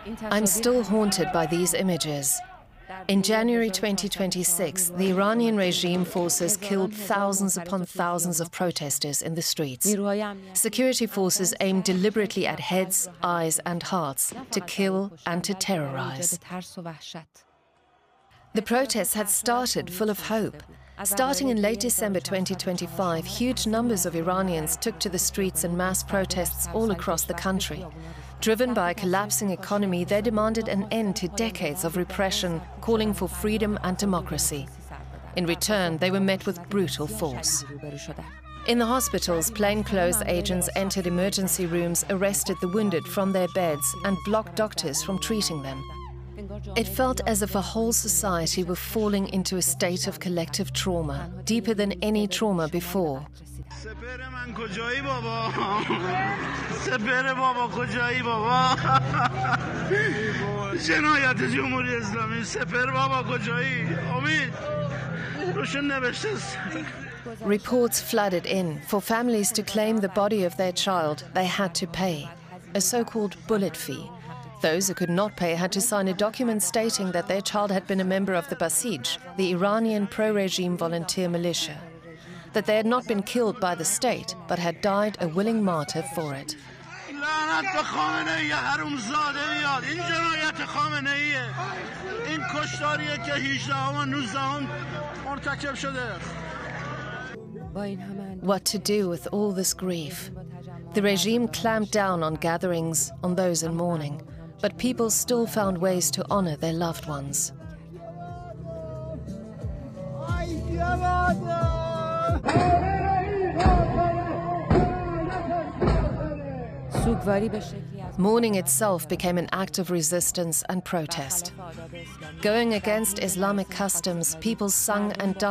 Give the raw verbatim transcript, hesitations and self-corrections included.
I'm still haunted by these images. In January twenty twenty-six, the Iranian regime forces killed thousands upon thousands of protesters in the streets. Security forces aimed deliberately at heads, eyes, and hearts to kill and to terrorize. The protests had started full of hope. Starting in late December twenty twenty-five, huge numbers of Iranians took to the streets in mass protests all across the country. Driven by a collapsing economy, they demanded an end to decades of repression, calling for freedom and democracy. In return, they were met with brutal force. In the hospitals, plainclothes agents entered emergency rooms, arrested the wounded from their beds, and blocked doctors from treating them. It felt as if a whole society were falling into a state of collective trauma, deeper than any trauma before. Reports flooded in. For families to claim the body of their child, they had to pay a so-called bullet fee. Those who could not pay had to sign a document stating that their child had been a member of the Basij, the Iranian pro-regime volunteer militia, that they had not been killed by the state, but had died a willing martyr for it. What to do with all this grief? The regime clamped down on gatherings, on those in mourning, but people still found ways to honor their loved ones. Mourning itself became an act of resistance and protest. Going against Islamic customs, people sung and danced